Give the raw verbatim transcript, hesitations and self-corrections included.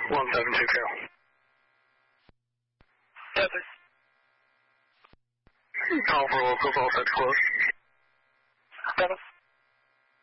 one seven two Carol. Desert. Call for locals, all set close. Seven.